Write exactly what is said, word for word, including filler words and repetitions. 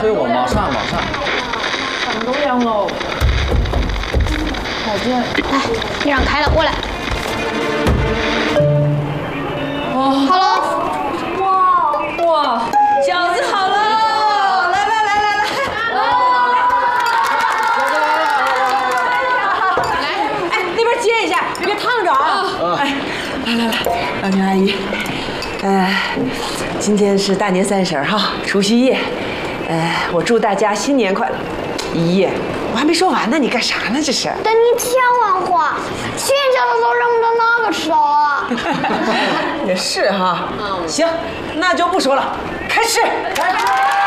推我，马上马上。 饭都凉喽。再见。 来，你让开了，过来。 哦， 好了。 哇哇，饺子好了！来来来来来。来，哎，那边接一下，别烫着啊！哎，来来来，老牛阿姨，呃，今天是大年三十哈，除夕夜，呃，我祝大家新年快乐。姨，我还没说完呢，你干啥呢？这是？ 等你听完话，全家的都扔到哪个吃啊？ 也是哈。行，那就不说了，开吃。开吃。